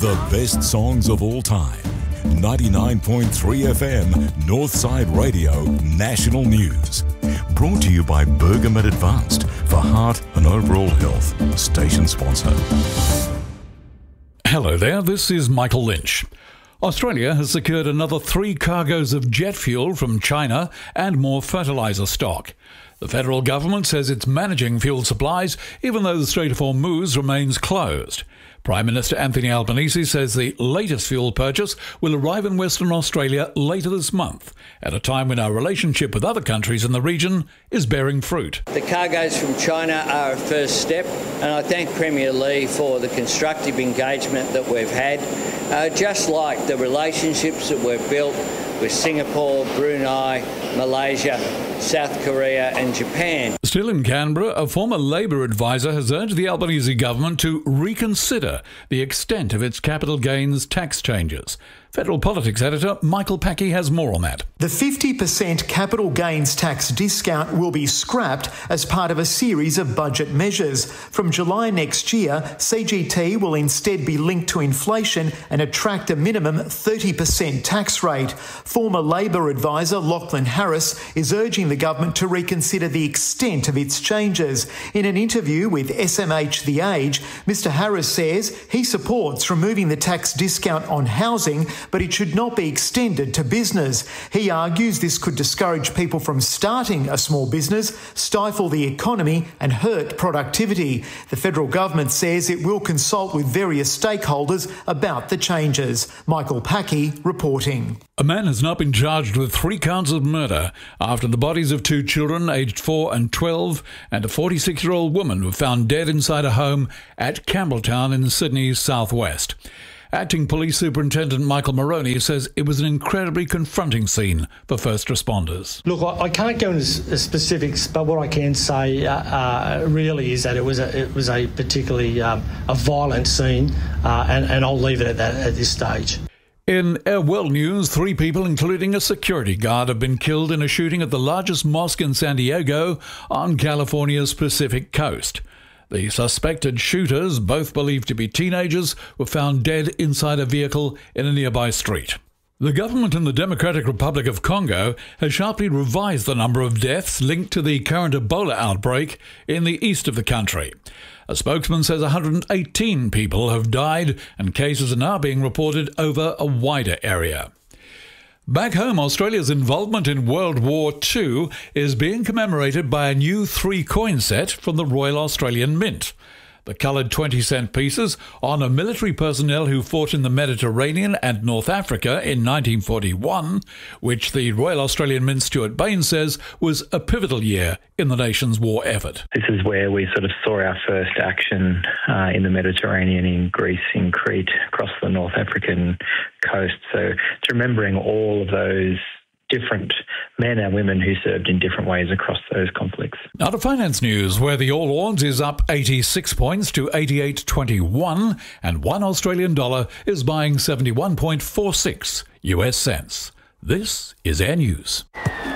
The best songs of all time. 99.3 FM, Northside Radio, National News. Brought to you by Bergamet Advanced for heart and overall health. Station sponsor. Hello there, this is Michael Lynch. Australia has secured another 3 cargoes of jet fuel from China and more fertiliser stock. The federal government says it's managing fuel supplies even though the Strait of Hormuz remains closed. Prime Minister Anthony Albanese says the latest fuel purchase will arrive in Western Australia later this month, at a time when our relationship with other countries in the region is bearing fruit. The cargoes from China are a first step, and I thank Premier Lee for the constructive engagement that we've had, just like the relationships that we've built with Singapore, Brunei, Malaysia, South Korea and Japan. Still in Canberra, a former Labor advisor has urged the Albanese government to reconsider the extent of its capital gains tax changes. Federal Politics editor Michael Packey has more on that. The 50% capital gains tax discount will be scrapped as part of a series of budget measures. From July next year, CGT will instead be linked to inflation and attract a minimum 30% tax rate. Former Labor advisor Lachlan Harris is urging the government to reconsider the extent of its changes. In an interview with SMH The Age, Mr Harris says he supports removing the tax discount on housing, but it should not be extended to business. He argues this could discourage people from starting a small business, stifle the economy and hurt productivity. The federal government says it will consult with various stakeholders about the changes. Michael Packey reporting. A man has now been charged with 3 counts of murder after the bodies of 2 children aged 4 and 12 and a 46-year-old woman were found dead inside a home at Campbelltown in Sydney's southwest. Acting Police Superintendent Michael Moroney says it was an incredibly confronting scene for first responders. Look, I can't go into specifics, but what I can say really is that it was a particularly a violent scene, and I'll leave it at that at this stage. In Air World News, 3 people, including a security guard, have been killed in a shooting at the largest mosque in San Diego on California's Pacific coast. The suspected shooters, both believed to be teenagers, were found dead inside a vehicle in a nearby street. The government in the Democratic Republic of Congo has sharply revised the number of deaths linked to the current Ebola outbreak in the east of the country. A spokesman says 118 people have died and cases are now being reported over a wider area. Back home, Australia's involvement in World War II is being commemorated by a new 3-coin set from the Royal Australian Mint. The coloured 20-cent pieces honour military personnel who fought in the Mediterranean and North Africa in 1941, which the Royal Australian Mint Stuart Bain says was a pivotal year in the nation's war effort. This is where we sort of saw our first action in the Mediterranean, in Greece, in Crete, across the North African coast. So it's remembering all of those different men and women who served in different ways across those conflicts. Now to finance news, where the All Ords is up 86 points to 88.21 and $1 Australian dollar is buying 71.46 US cents. This is Air News.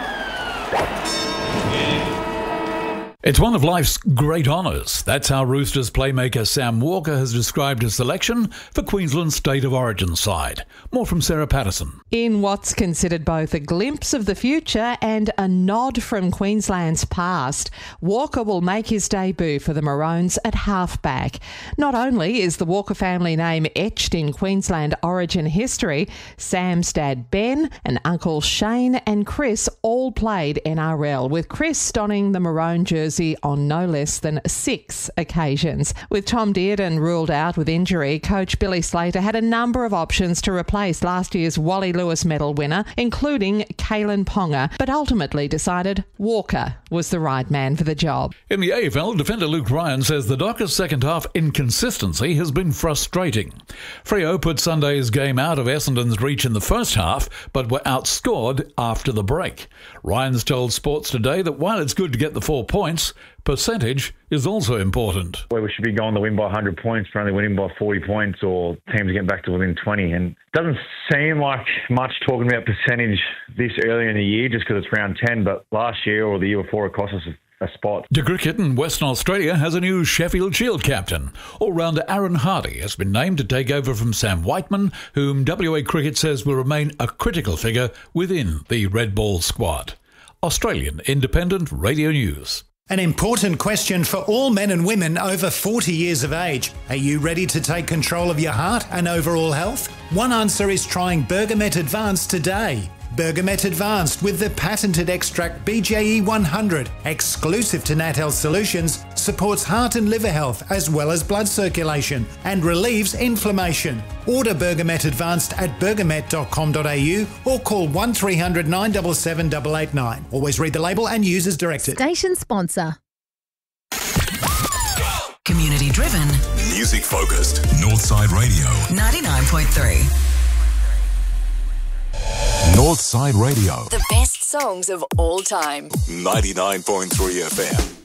It's one of life's great honours. That's how Roosters playmaker Sam Walker has described his selection for Queensland's State of Origin side. More from Sarah Patterson. In what's considered both a glimpse of the future and a nod from Queensland's past, Walker will make his debut for the Maroons at halfback. Not only is the Walker family name etched in Queensland Origin history, Sam's dad Ben and Uncle Shane and Chris all played NRL, with Chris donning the Maroon jersey on no less than 6 occasions. With Tom Dearden ruled out with injury, coach Billy Slater had a number of options to replace last year's Wally Lewis medal winner, including Kalen Ponga, but ultimately decided Walker was the right man for the job. In the AFL, defender Luke Ryan says the Dockers' second-half inconsistency has been frustrating. Freo put Sunday's game out of Essendon's reach in the first half, but were outscored after the break. Ryan's told Sports Today that while it's good to get the 4 points, percentage is also important. Where we should be going to win by 100 points, we're only winning by 40 points, or teams getting back to within 20. And it doesn't seem like much talking about percentage this early in the year just because it's round 10, but last year or the year before it cost us a spot. To cricket in Western Australia has a new Sheffield Shield captain. All-rounder Aaron Hardy has been named to take over from Sam Whiteman, whom WA Cricket says will remain a critical figure within the Red Ball squad. Australian Independent Radio News. An important question for all men and women over 40 years of age. Are you ready to take control of your heart and overall health? One answer is trying Bergamet Advanced today. Bergamet Advanced with the patented extract BJE 100, exclusive to Nat Health Solutions, supports heart and liver health as well as blood circulation and relieves inflammation. Order Bergamet Advanced at bergamet.com.au or call 1300 977 889. Always read the label and use as directed. Station sponsor. Community driven. Music focused. Northside Radio. 99.3. Northside Radio. The best songs of all time. 99.3 FM.